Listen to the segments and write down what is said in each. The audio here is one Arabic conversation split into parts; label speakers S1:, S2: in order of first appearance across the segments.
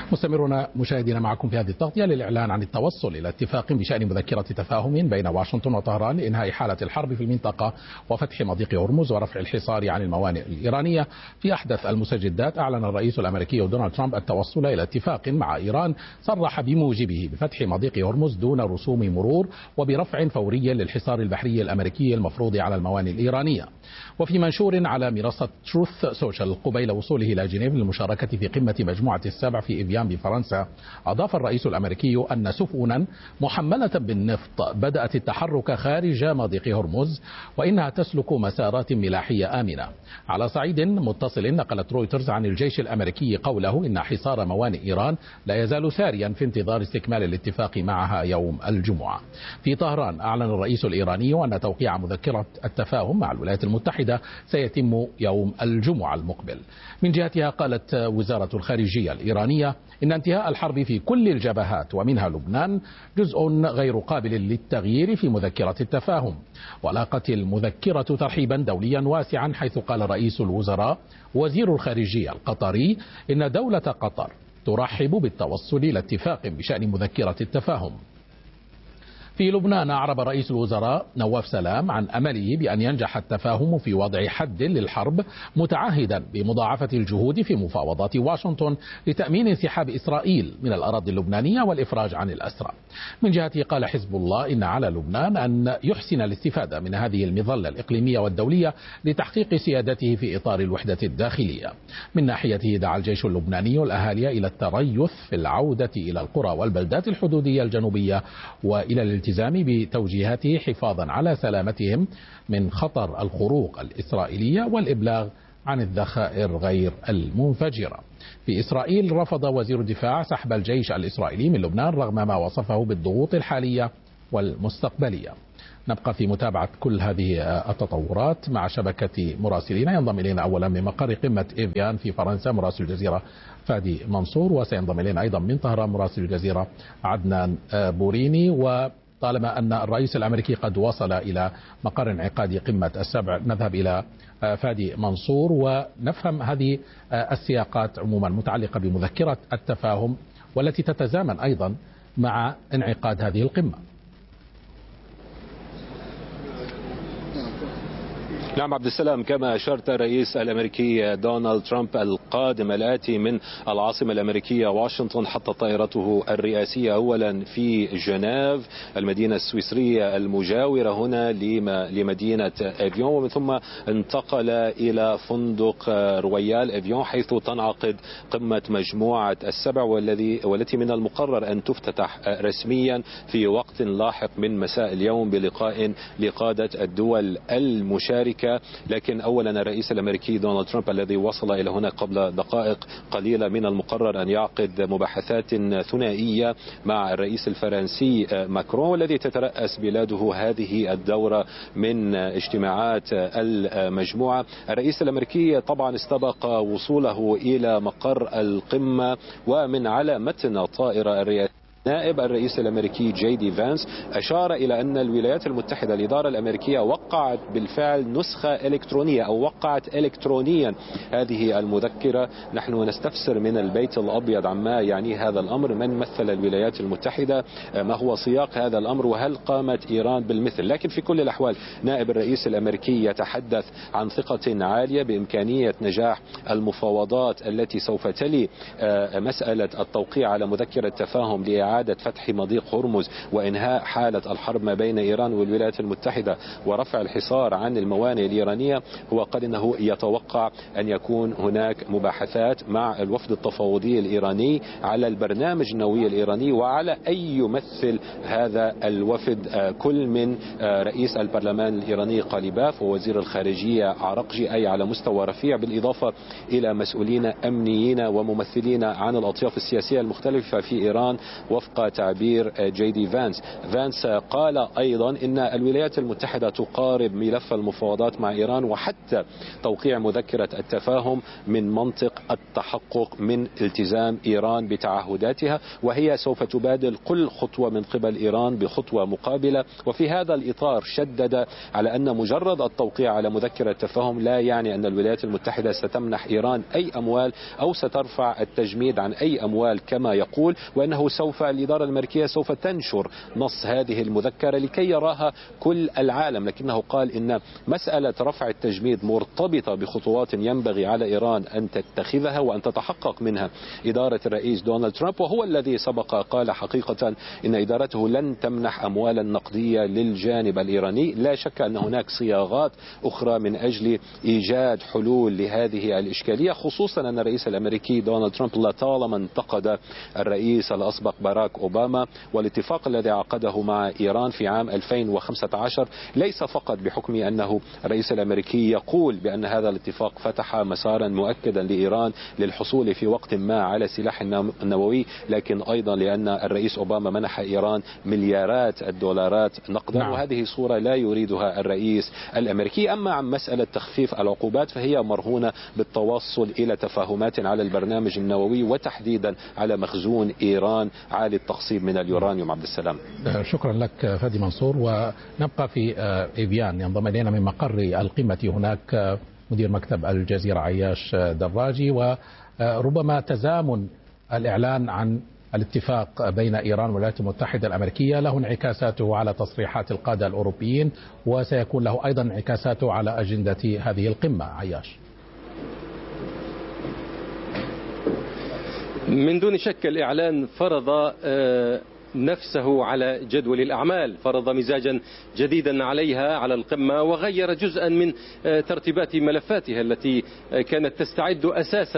S1: مستمرون مشاهدينا معكم في هذه التغطية للإعلان عن التوصل إلى اتفاق بشأن مذكرة تفاهم بين واشنطن وطهران لإنهاء حالة الحرب في المنطقة وفتح مضيق هرمز ورفع الحصار عن الموانئ الإيرانية. في أحدث المستجدات أعلن الرئيس الأمريكي دونالد ترامب التوصل إلى اتفاق مع إيران صرح بموجبه بفتح مضيق هرمز دون رسوم مرور وبرفع فوري للحصار البحري الأمريكي المفروض على الموانئ الإيرانية. وفي منشور على منصة تروث سوشيال قبيل وصوله إلى جنيف للمشاركة في قمة مجموعة السبع في إيفيان بفرنسا، أضاف الرئيس الأمريكي أن سفنا محملة بالنفط بدأت التحرك خارج مضيق هرمز وإنها تسلك مسارات ملاحية آمنة. على صعيد متصل نقلت رويترز عن الجيش الأمريكي قوله إن حصار موانئ إيران لا يزال ساريا في انتظار استكمال الاتفاق معها يوم الجمعة. في طهران أعلن الرئيس الإيراني أن توقيع مذكرة التفاهم مع الولايات المتحدة سيتم يوم الجمعة المقبل. من جهتها قالت وزارة الخارجية الإيرانية إن انتهاء الحرب في كل الجبهات ومنها لبنان جزء غير قابل للتغيير في مذكرة التفاهم. ولاقت المذكرة ترحيبا دوليا واسعا، حيث قال رئيس الوزراء وزير الخارجية القطري إن دولة قطر ترحب بالتوصل إلى اتفاق بشأن مذكرة التفاهم. في لبنان أعرب رئيس الوزراء نواف سلام عن أمله بأن ينجح التفاهم في وضع حد للحرب، متعهدا بمضاعفة الجهود في مفاوضات واشنطن لتأمين انسحاب إسرائيل من الأراضي اللبنانية والإفراج عن الأسرى. من جهته قال حزب الله إن على لبنان أن يحسن الاستفادة من هذه المظلة الإقليمية والدولية لتحقيق سيادته في إطار الوحدة الداخلية. من ناحيته دعا الجيش اللبناني الأهالي إلى التريث في العودة إلى القرى والبلدات الحدودية الجنوبية وإلى الالتزام بتوجيهاته حفاظا على سلامتهم من خطر الخروق الإسرائيلية والإبلاغ عن الذخائر غير المنفجرة. في إسرائيل رفض وزير الدفاع سحب الجيش الإسرائيلي من لبنان رغم ما وصفه بالضغوط الحالية والمستقبلية. نبقى في متابعة كل هذه التطورات مع شبكة مراسلين. ينضم إلينا أولا من مقر قمة إيفيان في فرنسا مراسل الجزيرة فادي منصور، وسينضم إلينا أيضا من طهران مراسل الجزيرة عدنان بوريني. وطالما أن الرئيس الأمريكي قد وصل إلى مقر انعقاد قمة السبع، نذهب إلى فادي منصور ونفهم هذه السياقات عموما متعلقة بمذكرة التفاهم والتي تتزامن أيضا مع انعقاد هذه القمة.
S2: نعم عبد السلام، كما أشرت الرئيس الأمريكي دونالد ترامب القادم الآتي من العاصمة الأمريكية واشنطن حط طائرته الرئاسية أولا في جنيف المدينة السويسرية المجاورة هنا لمدينة إيفيون، ومن ثم انتقل إلى فندق رويال إيفيون حيث تنعقد قمة مجموعة السبع والتي من المقرر أن تفتتح رسميا في وقت لاحق من مساء اليوم بلقاء لقادة الدول المشاركة. لكن أولا الرئيس الأمريكي دونالد ترامب الذي وصل إلى هنا قبل دقائق قليلة من المقرر أن يعقد مباحثات ثنائية مع الرئيس الفرنسي ماكرون، والذي تترأس بلاده هذه الدورة من اجتماعات المجموعة. الرئيس الأمريكي طبعا استبق وصوله إلى مقر القمة، ومن على متن الطائرة الرئاسية نائب الرئيس الأمريكي جي دي فانس أشار إلى أن الولايات المتحدة الإدارة الأمريكية وقعت بالفعل نسخة إلكترونية أو وقعت إلكترونيا هذه المذكرة. نحن نستفسر من البيت الأبيض عما يعني هذا الأمر، من مثل الولايات المتحدة، ما هو سياق هذا الأمر، وهل قامت إيران بالمثل. لكن في كل الأحوال نائب الرئيس الأمريكي يتحدث عن ثقة عالية بإمكانية نجاح المفاوضات التي سوف تلي مسألة التوقيع على مذكرة تفاهم لإعادة فتح مضيق هرمز وإنهاء حالة الحرب ما بين إيران والولايات المتحدة ورفع الحصار عن الموانئ الإيرانية. هو قال إنه يتوقع أن يكون هناك مباحثات مع الوفد التفاوضي الإيراني على البرنامج النووي الإيراني وعلى أن يمثل هذا الوفد كل من رئيس البرلمان الإيراني قليباف ووزير الخارجية عرقجي، أي على مستوى رفيع، بالإضافة إلى مسؤولين أمنيين وممثلين عن الأطياف السياسية المختلفة في إيران. وفد وفق تعبير جي دي فانس. فانس قال أيضا إن الولايات المتحدة تقارب ملف المفاوضات مع إيران وحتى توقيع مذكرة التفاهم من منطق التحقق من التزام إيران بتعهداتها، وهي سوف تبادل كل خطوة من قبل إيران بخطوة مقابلة. وفي هذا الإطار شدد على أن مجرد التوقيع على مذكرة التفاهم لا يعني أن الولايات المتحدة ستمنح إيران أي أموال أو سترفع التجميد عن أي أموال كما يقول، وأنه الإدارة الأمريكية سوف تنشر نص هذه المذكرة لكي يراها كل العالم. لكنه قال إن مسألة رفع التجميد مرتبطة بخطوات ينبغي على إيران أن تتخذها وأن تتحقق منها إدارة الرئيس دونالد ترامب، وهو الذي سبق قال حقيقة إن إدارته لن تمنح أموالا نقدية للجانب الإيراني. لا شك أن هناك صياغات أخرى من أجل إيجاد حلول لهذه الإشكالية، خصوصا أن الرئيس الأمريكي دونالد ترامب لطالما انتقد الرئيس الأسبق باراك أوباما والاتفاق الذي عقده مع إيران في عام 2015، ليس فقط بحكم أنه الرئيس الأمريكي يقول بأن هذا الاتفاق فتح مسارا مؤكدا لإيران للحصول في وقت ما على سلاح النووي، لكن أيضا لأن الرئيس أوباما منح إيران مليارات الدولارات نقدا. وهذه صورة لا يريدها الرئيس الأمريكي. أما عن مسألة تخفيف العقوبات فهي مرهونة بالتوصل إلى تفاهمات على البرنامج النووي وتحديدا على مخزون إيران عالي التخصيب من اليورانيوم. عبد السلام،
S1: شكرا لك فادي منصور. ونبقى في إيفيان. ينضم إلينا من مقر القمة هناك مدير مكتب الجزيرة عياش دراجي. وربما تزامن الإعلان عن الاتفاق بين إيران والولايات المتحدة الأمريكية له انعكاساته على تصريحات القادة الأوروبيين، وسيكون له أيضا انعكاساته على أجندة هذه القمة. عياش.
S3: من دون شك الإعلان فرض نفسه على جدول الأعمال، فرض مزاجا جديدا عليها على القمة، وغير جزءا من ترتيبات ملفاتها التي كانت تستعد أساسا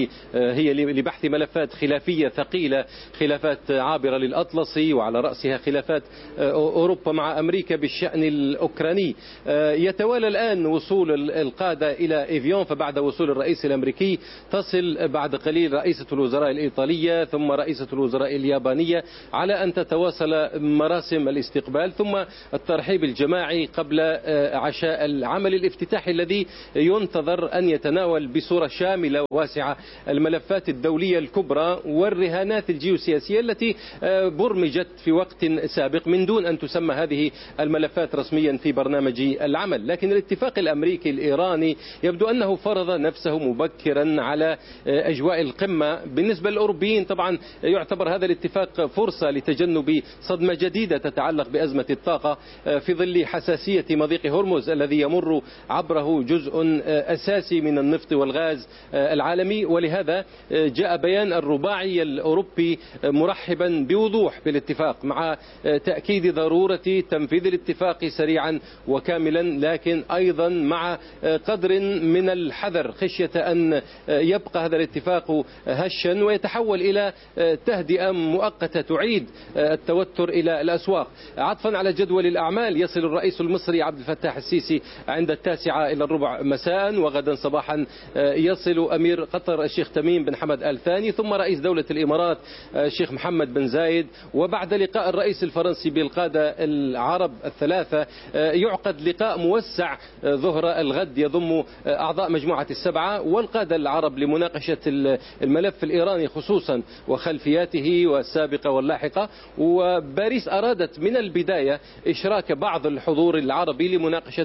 S3: هي لبحث ملفات خلافية ثقيلة، خلافات عابرة للأطلسي، وعلى رأسها خلافات أوروبا مع أمريكا بالشأن الأوكراني. يتوالى الآن وصول القادة إلى إيفيون، فبعد وصول الرئيس الأمريكي تصل بعد قليل رئيسة الوزراء الإيطالية ثم رئيسة الوزراء اليابانية، على أن تتواصل مراسم الاستقبال ثم الترحيب الجماعي قبل عشاء العمل الافتتاحي الذي ينتظر أن يتناول بصورة شاملة وواسعة الملفات الدولية الكبرى والرهانات الجيوسياسية التي برمجت في وقت سابق من دون أن تسمى هذه الملفات رسميا في برنامج العمل. لكن الاتفاق الأمريكي الإيراني يبدو أنه فرض نفسه مبكرا على أجواء القمة. بالنسبة للأوروبيين طبعا يعتبر هذا الاتفاق فرصة لتجنب صدمة جديدة تتعلق بأزمة الطاقة في ظل حساسية مضيق هرمز الذي يمر عبره جزء أساسي من النفط والغاز العالمي. ولهذا جاء بيان الرباعي الأوروبي مرحبا بوضوح بالاتفاق، مع تأكيد ضرورة تنفيذ الاتفاق سريعا وكاملا، لكن أيضا مع قدر من الحذر خشية أن يبقى هذا الاتفاق هشا ويتحول إلى تهدئة مؤقتة تعيد التوتر إلى الأسواق. عطفا على جدول الأعمال يصل الرئيس المصري عبد الفتاح السيسي عند 9:15 مساء، وغدا صباحا يصل أمير قطر الشيخ تميم بن حمد آل ثاني، ثم رئيس دولة الإمارات الشيخ محمد بن زايد. وبعد لقاء الرئيس الفرنسي بالقادة العرب الثلاثة يعقد لقاء موسع ظهر الغد يضم أعضاء مجموعة السبعة والقادة العرب لمناقشة الملف الإيراني خصوصا وخلفياته والسابقة واللاحقة. وباريس أرادت من البداية إشراك بعض الحضور العربي لمناقشة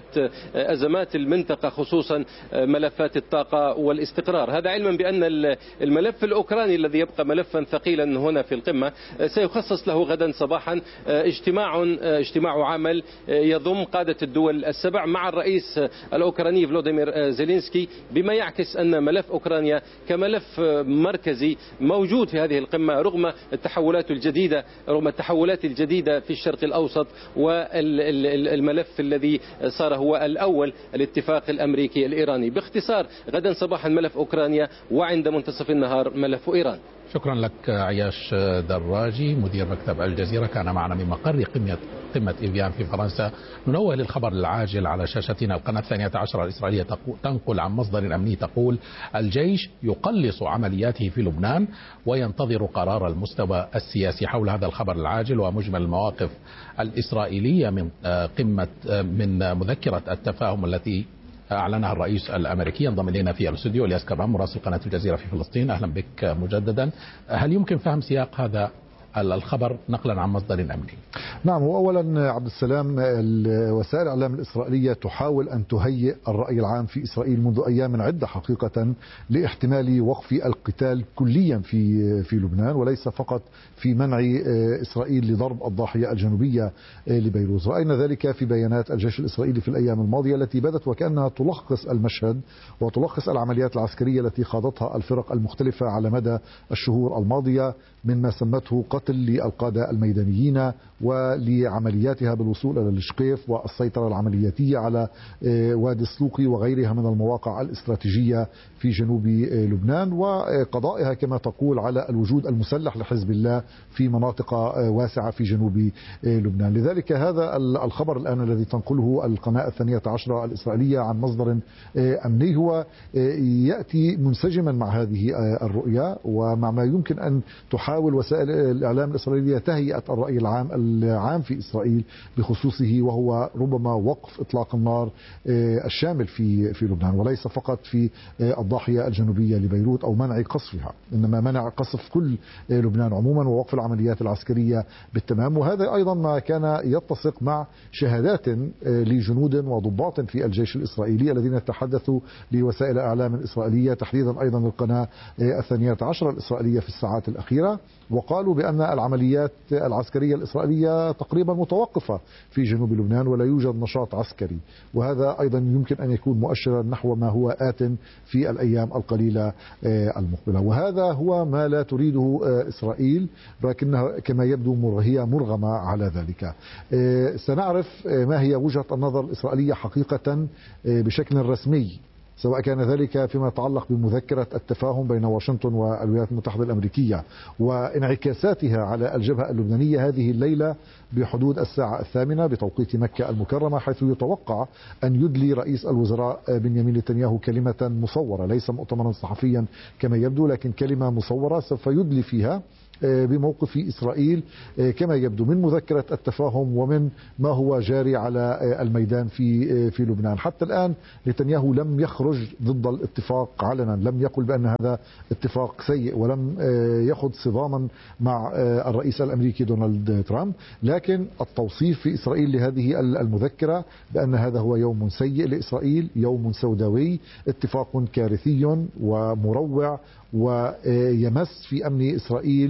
S3: أزمات المنطقة خصوصا ملفات الطاقة والاستقرار. هذا علما بأن الملف الأوكراني الذي يبقى ملفا ثقيلا هنا في القمة سيخصص له غدا صباحا اجتماع عمل يضم قادة الدول السبع مع الرئيس الأوكراني فلوديمير زيلينسكي، بما يعكس أن ملف أوكرانيا كملف مركزي موجود في هذه القمة رغم التحولات الجديدة في الشرق الأوسط، والملف الذي صار هو الأول الاتفاق الأمريكي الإيراني. باختصار غدا صباحا ملف أوكرانيا، وعند منتصف النهار ملف إيران.
S1: شكرا لك عياش دراجي مدير مكتب الجزيرة، كان معنا من مقر قمة إيفيان في فرنسا. ننوه للخبر العاجل على شاشتنا. القناة 12 الإسرائيلية تنقل عن مصدر أمني تقول الجيش يقلص عملياته في لبنان وينتظر قرار المستوى السياسي. حول هذا الخبر العاجل ومجمل المواقف الإسرائيلية من مذكرة التفاهم التي أعلنها الرئيس الأمريكي. ينضم إلينا في الاستوديو الياس كرام مراسل قناة الجزيرة في فلسطين. أهلا بك مجددا. هل يمكن فهم سياق هذا الخبر نقلا عن مصدر أمني؟
S4: نعم، وأولا عبد السلام، وسائل الإعلام الإسرائيلية تحاول أن تهيئ الرأي العام في إسرائيل منذ أيام عدة حقيقة لاحتمال وقف القتال كليا في لبنان، وليس فقط في منع إسرائيل لضرب الضاحية الجنوبية لبيروت. رأينا ذلك في بيانات الجيش الإسرائيلي في الأيام الماضية التي بدت وكأنها تلخص المشهد وتلخص العمليات العسكرية التي خاضتها الفرق المختلفة على مدى الشهور الماضية، من ما سمته قتل للقادة الميدانيين ولعملياتها بالوصول إلى الشقيف والسيطرة العملياتية على وادي السلوقي وغيرها من المواقع الاستراتيجية في جنوب لبنان، وقضائها كما تقول على الوجود المسلح لحزب الله في مناطق واسعة في جنوب لبنان. لذلك هذا الخبر الآن الذي تنقله القناة 12 الإسرائيلية عن مصدر أمني هو يأتي منسجما مع هذه الرؤية ومع ما يمكن أن تحاول وسائل الإعلام الإسرائيلية تهيئة الرأي العام في إسرائيل بخصوصه، وهو ربما وقف إطلاق النار الشامل في لبنان، وليس فقط في الضاحية الجنوبية لبيروت أو منع قصفها، إنما منع قصف كل لبنان عموما ووقف العمليات العسكرية بالتمام. وهذا أيضا ما كان يتسق مع شهادات لجنود وضباط في الجيش الإسرائيلي الذين تحدثوا لوسائل الإعلام الإسرائيلية، تحديدا أيضا القناة 12 الإسرائيلية في الساعات الأخيرة، وقالوا بأن العمليات العسكرية الإسرائيلية تقريبا متوقفة في جنوب لبنان ولا يوجد نشاط عسكري، وهذا أيضا يمكن أن يكون مؤشرا نحو ما هو آت في الأيام القليلة المقبلة. وهذا هو ما لا تريده إسرائيل، لكنها كما يبدو هي مرغمة على ذلك. سنعرف ما هي وجهة النظر الإسرائيلية حقيقة بشكل رسمي، سواء كان ذلك فيما يتعلق بمذكرة التفاهم بين واشنطن والولايات المتحدة الأمريكية وانعكاساتها على الجبهة اللبنانية هذه الليلة بحدود الساعة 8 بتوقيت مكة المكرمة، حيث يتوقع أن يدلي رئيس الوزراء بنيامين نتنياهو كلمة مصورة، ليس مؤتمرا صحفيا كما يبدو، لكن كلمة مصورة سوف يدلي فيها بموقف إسرائيل كما يبدو من مذكرة التفاهم ومن ما هو جاري على الميدان في لبنان. حتى الآن نتنياهو لم يخرج ضد الاتفاق علنا، لم يقل بأن هذا اتفاق سيء ولم يخض صداما مع الرئيس الأمريكي دونالد ترامب، لكن التوصيف في إسرائيل لهذه المذكرة بأن هذا هو يوم سيء لإسرائيل، يوم سوداوي، اتفاق كارثي ومروع ويمس في أمن إسرائيل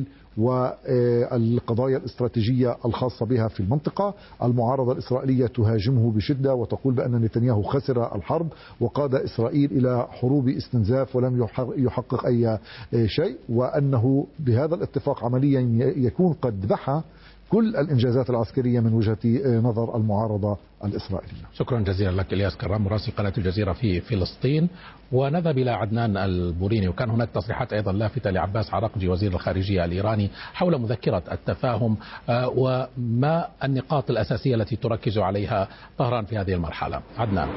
S4: والقضايا الاستراتيجية الخاصة بها في المنطقة. المعارضة الإسرائيلية تهاجمه بشدة وتقول بأن نتنياهو خسر الحرب وقاد إسرائيل إلى حروب استنزاف ولم يحقق أي شيء، وأنه بهذا الاتفاق عمليا يكون قد بحى كل الإنجازات العسكرية من وجهة نظر المعارضة الإسرائيلية.
S1: شكرا جزيلا لك الياس كرام مراسل قناة الجزيرة في فلسطين. ونذهب إلى عدنان البوريني، وكان هناك تصريحات أيضا لافتة لعباس عراقجي وزير الخارجية الإيراني حول مذكرة التفاهم وما النقاط الأساسية التي تركز عليها طهران في هذه المرحلة. عدنان.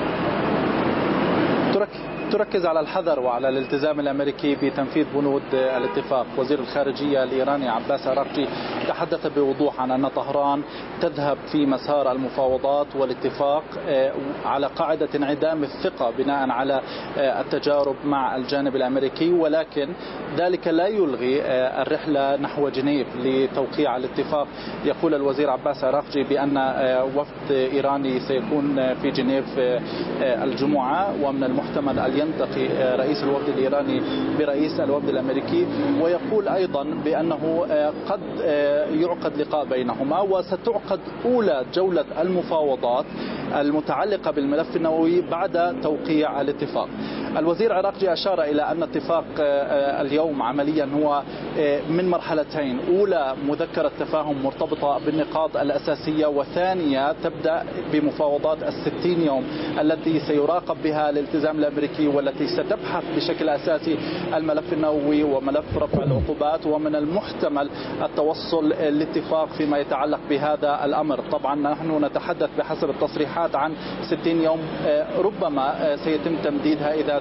S5: تركز على الحذر وعلى الالتزام الأمريكي بتنفيذ بنود الاتفاق. وزير الخارجية الإيراني عباس عراقجي تحدث بوضوح عن أن طهران تذهب في مسار المفاوضات والاتفاق على قاعدة انعدام الثقة بناء على التجارب مع الجانب الأمريكي، ولكن ذلك لا يلغي الرحلة نحو جنيف لتوقيع الاتفاق. يقول الوزير عباس عراقجي بأن وفد إيراني سيكون في جنيف الجمعة، ومن المحتمل أن يلتقي رئيس الوفد الإيراني برئيس الوفد الأمريكي، ويقول أيضا بأنه قد يعقد لقاء بينهما وستعقد أولى جولة المفاوضات المتعلقة بالملف النووي بعد توقيع الاتفاق. الوزير عراقجي أشار إلى أن اتفاق اليوم عمليا هو من مرحلتين، أولى مذكرة تفاهم مرتبطة بالنقاط الأساسية، وثانية تبدأ بمفاوضات 60 يوم التي سيراقب بها الالتزام الأمريكي والتي ستبحث بشكل أساسي الملف النووي وملف رفع العقوبات، ومن المحتمل التوصل لاتفاق فيما يتعلق بهذا الأمر. طبعا نحن نتحدث بحسب التصريحات عن 60 يوم، ربما سيتم تمديدها إذا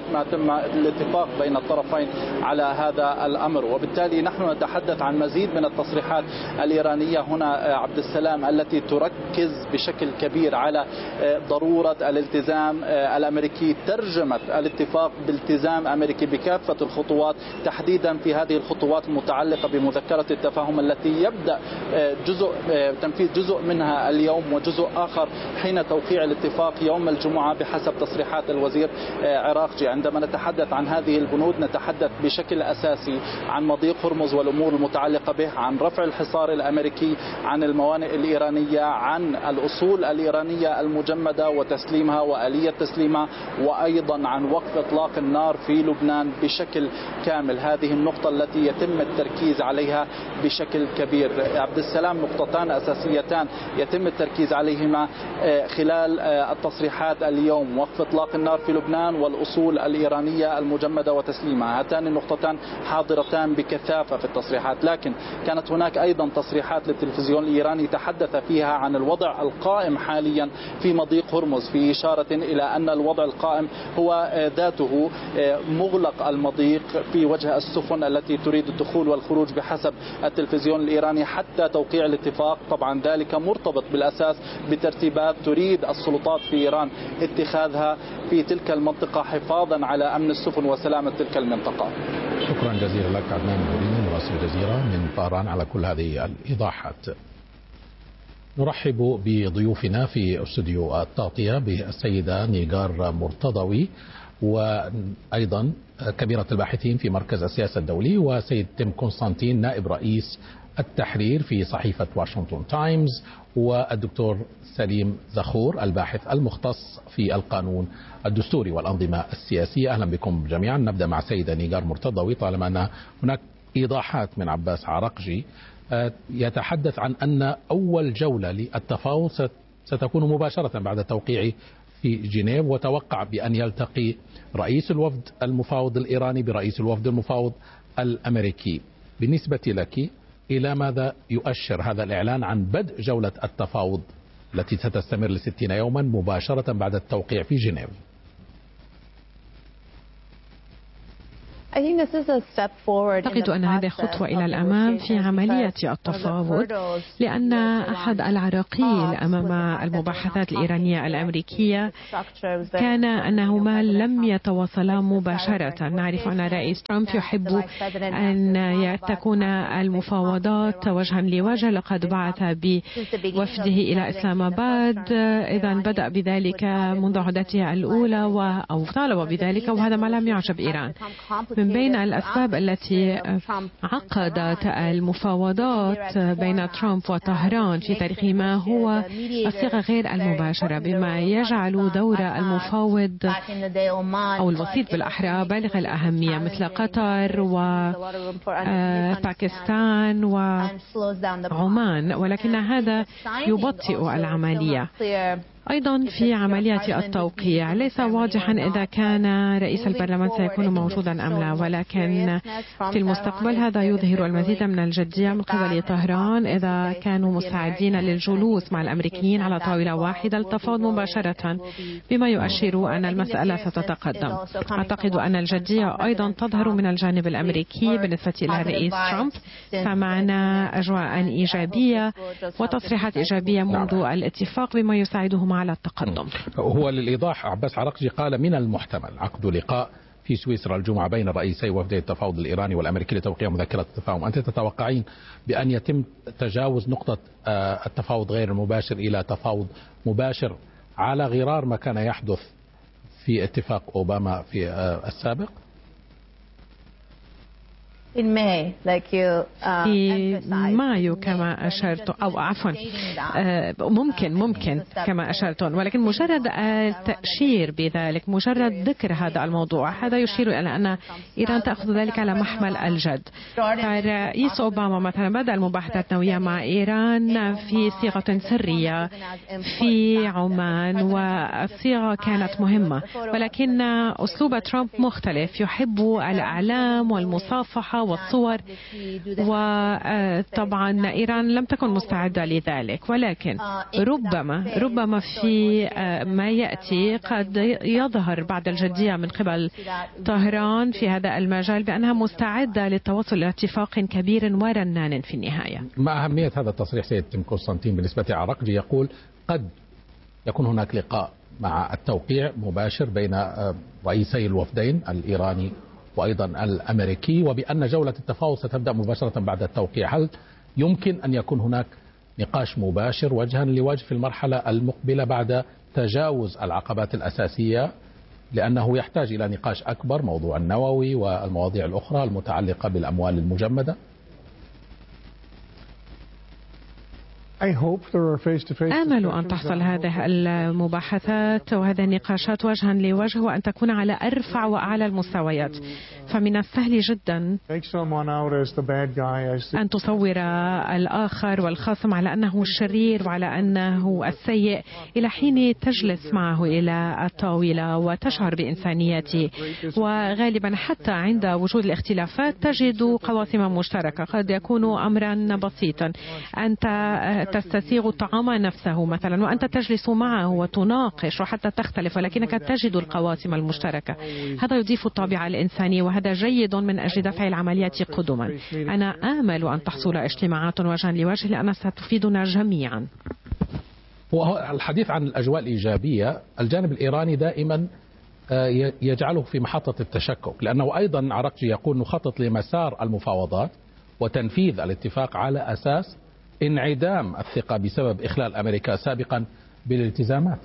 S5: ما تم الاتفاق بين الطرفين على هذا الأمر. وبالتالي نحن نتحدث عن مزيد من التصريحات الإيرانية هنا عبد السلام التي تركز بشكل كبير على ضرورة الالتزام الأمريكي، ترجمة الاتفاق بالتزام أمريكي بكافة الخطوات، تحديدا في هذه الخطوات المتعلقة بمذكرة التفاهم التي يبدأ تنفيذ جزء منها اليوم وجزء آخر حين توقيع الاتفاق يوم الجمعة بحسب تصريحات الوزير عراقجي. عندما نتحدث عن هذه البنود نتحدث بشكل أساسي عن مضيق هرمز والأمور المتعلقة به، عن رفع الحصار الأمريكي عن الموانئ الإيرانية، عن الأصول الإيرانية المجمدة وتسليمها وآلية تسليمها، وأيضا عن وقف إطلاق النار في لبنان بشكل كامل. هذه النقطة التي يتم التركيز عليها بشكل كبير. عبد السلام، نقطتان أساسيتان يتم التركيز عليهما خلال التصريحات اليوم: وقف إطلاق النار في لبنان والأصول الإيرانية المجمدة وتسليمها. هاتان النقطتان حاضرتان بكثافة في التصريحات، لكن كانت هناك أيضا تصريحات للتلفزيون الإيراني تحدث فيها عن الوضع القائم حاليا في مضيق هرمز، في إشارة إلى أن الوضع القائم هو ذاته مغلق المضيق في وجه السفن التي تريد الدخول والخروج بحسب التلفزيون الإيراني حتى توقيع الاتفاق. طبعا ذلك مرتبط بالأساس بترتيبات تريد السلطات في إيران اتخاذها في تلك المنطقة حفاظا على أمن السفن وسلامة تلك المنطقة.
S1: شكرا جزيلا لك عدنان الهوريني مراسل الجزيرة من طهران على كل هذه الإيضاحات. نرحب بضيوفنا في استوديو التغطية بالسيدة نيغار مرتضوي، وأيضا كبيرة الباحثين في مركز السياسة الدولي، وسيد تيم كونستانتين نائب رئيس التحرير في صحيفة واشنطن تايمز، والدكتور سليم زخور الباحث المختص في القانون الدستوري والأنظمة السياسية. أهلا بكم جميعا. نبدأ مع سيدة نيغار مرتضوي، طالما أن هناك إيضاحات من عباس عراقجي يتحدث عن أن أول جولة للتفاوض ستكون مباشرة بعد التوقيع في جنيف، وتوقع بأن يلتقي رئيس الوفد المفاوض الإيراني برئيس الوفد المفاوض الأمريكي. بالنسبة لك، إلى ماذا يؤشر هذا الإعلان عن بدء جولة التفاوض التي ستستمر ل60 يوما مباشرة بعد التوقيع في جنيف؟
S6: أعتقد أن هذه خطوة إلى الأمام في عملية التفاوض، لأن أحد العراقيل أمام المباحثات الإيرانية الأمريكية كان أنهما لم يتواصلا مباشرة. نعرف أن الرئيس ترامب يحب أن تكون المفاوضات وجها لوجه، لقد بعث بوفده إلى إسلام آباد، إذا بدأ بذلك منذ عودته الأولى أو طالب بذلك، وهذا ما لم يعجب إيران. من بين الأسباب التي عقدت المفاوضات بين ترامب وطهران في تاريخهما هو الصيغة غير المباشرة، بما يجعل دور المفاوض أو الوسيط بالأحرى بالغ الأهمية، مثل قطر وباكستان وعمان، ولكن هذا يبطئ العملية. أيضا في عملية التوقيع ليس واضحا إذا كان رئيس البرلمان سيكون موجودا أم لا، ولكن في المستقبل هذا يظهر المزيد من الجدية من قبل طهران إذا كانوا مستعدين للجلوس مع الأمريكيين على طاولة واحدة للتفاوض مباشرة، بما يؤشر أن المسألة ستتقدم. أعتقد أن الجدية أيضا تظهر من الجانب الأمريكي بالنسبة إلى الرئيس ترامب، فمعنا أجواء إيجابية وتصريحات إيجابية منذ الاتفاق بما يساعدهما على التقدم.
S1: هو للإيضاح، عباس عراقجي قال من المحتمل عقد لقاء في سويسرا الجمعة بين رئيسي وفدي التفاوض الإيراني والأمريكي لتوقيع مذكرة التفاهم. أنت تتوقعين بأن يتم تجاوز نقطة التفاوض غير المباشر إلى تفاوض مباشر على غرار ما كان يحدث في اتفاق أوباما في السابق؟
S6: في مايو كما أشرت، أو عفوا ممكن كما أشرتون، ولكن مجرد التأشير بذلك، مجرد ذكر هذا الموضوع، هذا يشير إلى أن إيران تأخذ ذلك على محمل الجد. فرئيس أوباما مثلا بدأ المباحثات النووية مع إيران في صيغة سرية في عمان، والصيغة كانت مهمة، ولكن أسلوب ترامب مختلف، يحب الإعلام والمصافحة والصور، وطبعا إيران لم تكن مستعدة لذلك، ولكن ربما في ما يأتي قد يظهر بعد الجدية من قبل طهران في هذا المجال بأنها مستعدة للتوصل إلى اتفاق كبير ورنان في النهاية.
S1: ما أهمية هذا التصريح سيد تيم قسطنطين بالنسبة لعراقجي؟ يقول قد يكون هناك لقاء مع التوقيع مباشر بين رئيسي الوفدين الإيراني وأيضا الأمريكي، وبأن جولة التفاوض ستبدأ مباشرة بعد التوقيع. هل يمكن أن يكون هناك نقاش مباشر وجها لوجه في المرحلة المقبلة بعد تجاوز العقبات الأساسية، لأنه يحتاج إلى نقاش أكبر، موضوع النووي والمواضيع الأخرى المتعلقة بالأموال المجمدة؟
S6: آمل أن تحصل هذه المباحثات وهذه النقاشات وجها لوجه وأن تكون على أرفع وأعلى المستويات. فمن السهل جدا أن تصور الآخر والخصم على أنه الشرير وعلى أنه السيء إلى حين تجلس معه إلى الطاولة وتشعر بإنسانيته. وغالبا حتى عند وجود الاختلافات تجد قواسم مشتركة، قد يكون أمرا بسيطا، أنت تستسيغ الطعام نفسه مثلا وأنت تجلس معه وتناقش وحتى تختلف، ولكنك تجد القواسم المشتركة. هذا يضيف الطابع الإنساني وهذا جيد من أجل دفع العمليات قدما. أنا آمل أن تحصل اجتماعات وجها لوجه لأنها ستفيدنا جميعا.
S1: والحديث عن الأجواء الإيجابية، الجانب الإيراني دائما يجعله في محطة التشكك، لأنه أيضا عراقجي يقول نخطط لمسار المفاوضات وتنفيذ الاتفاق على أساس انعدام الثقة بسبب إخلال أمريكا سابقا بالالتزامات.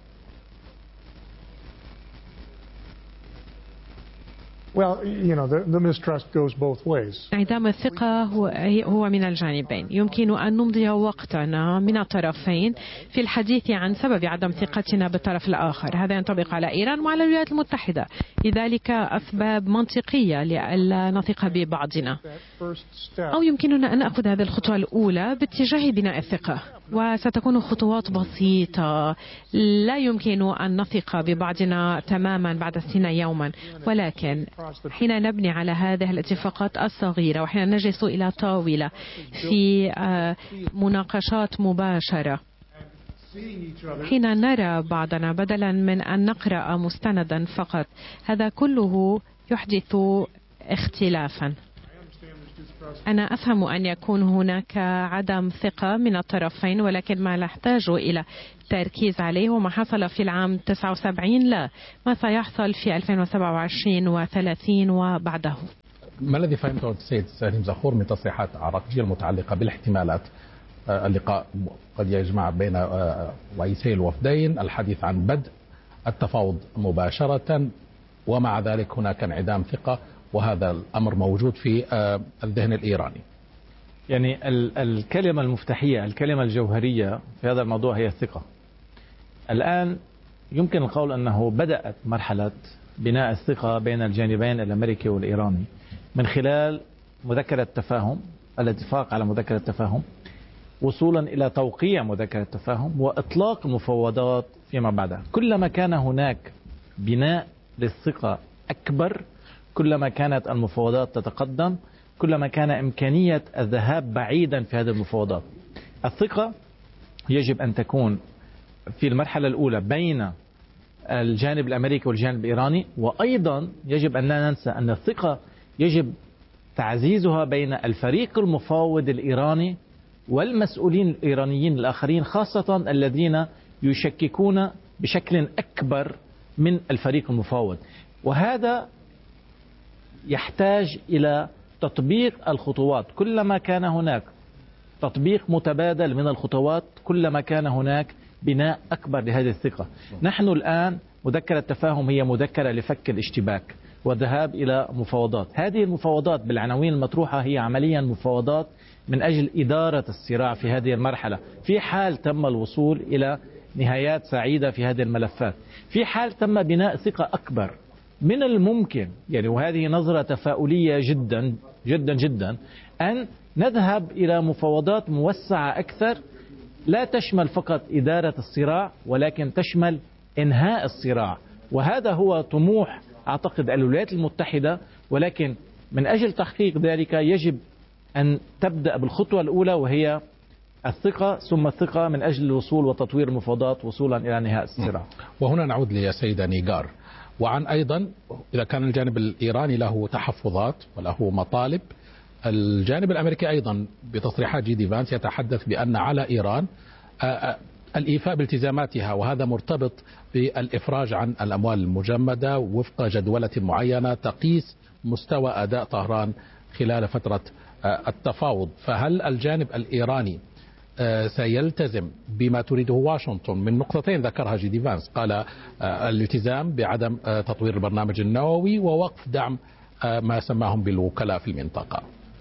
S6: انعدام الثقة هو من الجانبين. يمكن أن نمضي وقتنا من الطرفين في الحديث عن سبب عدم ثقتنا بالطرف الآخر. هذا ينطبق على إيران وعلى الولايات المتحدة، لذلك أسباب منطقية لئلا نثق ببعضنا. أو يمكننا أن نأخذ هذه الخطوة الأولى باتجاه بناء الثقة، وستكون خطوات بسيطة. لا يمكن أن نثق ببعضنا تماما بعد 60 يوما، ولكن حين نبني على هذه الاتفاقات الصغيرة وحين نجلس إلى طاولة في مناقشات مباشرة، حين نرى بعضنا بدلا من أن نقرأ مستندا فقط، هذا كله يحدث اختلافا. أنا أفهم أن يكون هناك عدم ثقة من الطرفين، ولكن ما نحتاج إلى التركيز عليه وما حصل في العام 79 لا، ما سيحصل في 2027 و30 وبعده.
S1: ما الذي فهمته السيد سليم زخور من تصريحات عراقجية المتعلقة بالاحتمالات اللقاء قد يجمع بين رئيسي الوفدين، الحديث عن بدء التفاوض مباشرة، ومع ذلك هناك انعدام ثقة، وهذا الأمر موجود في الذهن الإيراني؟
S7: يعني الكلمة المفتاحية، الكلمة الجوهرية في هذا الموضوع هي الثقة. الآن يمكن القول أنه بدأت مرحلة بناء الثقة بين الجانبين الأمريكي والإيراني من خلال مذكرة تفاهم، الاتفاق على مذكرة تفاهم، وصولا إلى توقيع مذكرة تفاهم وإطلاق المفاوضات فيما بعدها. كلما كان هناك بناء للثقة أكبر، كلما كانت المفاوضات تتقدم، كلما كان إمكانية الذهاب بعيدا في هذه المفاوضات. الثقة يجب أن تكون في المرحلة الأولى بين الجانب الأمريكي والجانب الإيراني، وأيضا يجب أن لا ننسى أن الثقة يجب تعزيزها بين الفريق المفاوض الإيراني والمسؤولين الإيرانيين الآخرين، خاصة الذين يشككون بشكل أكبر من الفريق المفاوض. وهذا يحتاج إلى تطبيق الخطوات. كلما كان هناك تطبيق متبادل من الخطوات كلما كان هناك بناء أكبر لهذه الثقة. نحن الآن مذكرة تفاهم هي مذكرة لفك الاشتباك والذهاب إلى مفاوضات. هذه المفاوضات بالعناوين المطروحة هي عمليا مفاوضات من أجل إدارة الصراع في هذه المرحلة، في حال تم الوصول إلى نهايات سعيدة في هذه الملفات. في حال تم بناء ثقة أكبر، من الممكن يعني، وهذه نظرة تفاؤلية جدا جدا جدا، أن نذهب إلى مفاوضات موسعة أكثر، لا تشمل فقط إدارة الصراع ولكن تشمل إنهاء الصراع. وهذا هو طموح أعتقد الولايات المتحدة، ولكن من أجل تحقيق ذلك يجب أن تبدأ بالخطوة الأولى وهي الثقة، ثم الثقة من أجل الوصول وتطوير المفاوضات وصولا إلى نهاية الصراع.
S1: وهنا نعود لسيدة نيغار، وعن أيضا إذا كان الجانب الإيراني له تحفظات وله مطالب، الجانب الأمريكي أيضا بتصريحات جي فانس يتحدث بأن على إيران الإيفاء بالتزاماتها، وهذا مرتبط بالإفراج عن الأموال المجمدة وفق جدولة معينة تقيس مستوى أداء طهران خلال فترة التفاوض. فهل الجانب الإيراني سيلتزم بما تريده واشنطن من نقطتين ذكرها جي فانس؟ قال الالتزام بعدم تطوير البرنامج النووي ووقف دعم ما سماهم بالوكلاء في المنطقة.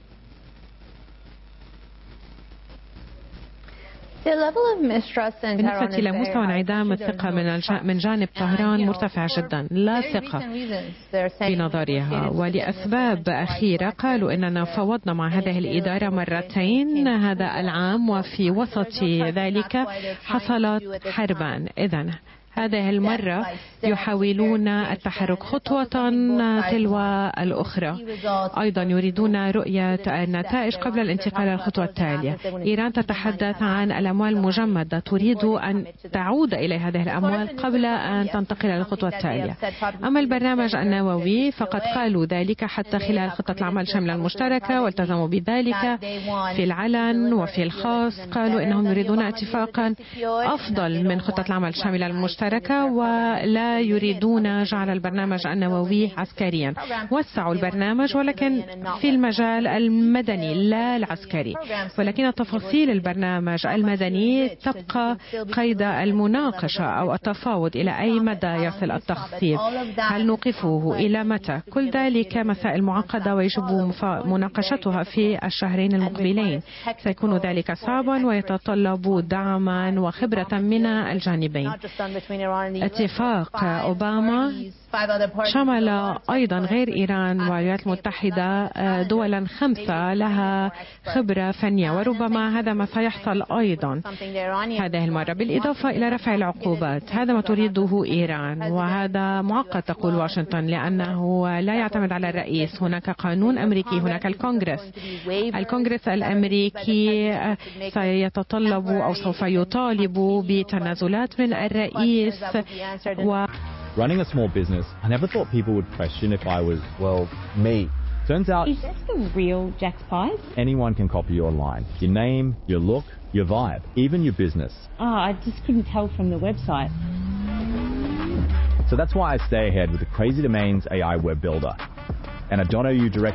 S6: بالنسبة إلى مستوى انعدام الثقة من جانب طهران مرتفع جدا، لا ثقة في نظرها، ولأسباب أخيرة. قالوا إننا فوضنا مع هذه الإدارة مرتين هذا العام، وفي وسط ذلك حصلت حربان. إذن هذه المرة يحاولون التحرك خطوة تلو الأخرى. أيضا يريدون رؤية النتائج قبل الانتقال للخطوة التالية. إيران تتحدث عن الأموال المجمدة، تريد أن تعود إلى هذه الأموال قبل أن تنتقل للخطوة التالية. أما البرنامج النووي فقد قالوا ذلك حتى خلال خطة العمل الشاملة المشتركة، والتزموا بذلك في العلن وفي الخاص. قالوا إنهم يريدون اتفاقا أفضل من خطة العمل الشاملة المشتركة، ولا يريدون جعل البرنامج النووي عسكريا. وسعوا البرنامج ولكن في المجال المدني لا العسكري، ولكن تفاصيل البرنامج المدني تبقى قيد المناقشة أو التفاوض. إلى أي مدى يصل التخطيط؟ هل نوقفه؟ إلى متى؟ كل ذلك مسائل معقدة ويجب مناقشتها في الشهرين المقبلين. سيكون ذلك صعبا ويتطلب دعما وخبرة من الجانبين. اتفاق أوباما شمل أيضا غير إيران والولايات المتحدة دولا 5 لها خبرة فنية، وربما هذا ما سيحصل أيضا هذه المرة، بالإضافة إلى رفع العقوبات. هذا ما تريده إيران، وهذا معقد تقول واشنطن، لأنه لا يعتمد على الرئيس. هناك قانون أمريكي، هناك الكونغرس الأمريكي سيتطلب أو سوف يطالب بتنازلات من الرئيس.
S8: Running a small business, I never thought people would question if I was, well, me. Turns out,
S9: is this the real Jack Spies?
S8: Anyone can copy your line, your name, your look, your vibe, even your business.
S9: Oh, I just couldn't tell from the website.
S8: So that's why I stay ahead with the Crazy Domains AI web builder. And I don't owe you direct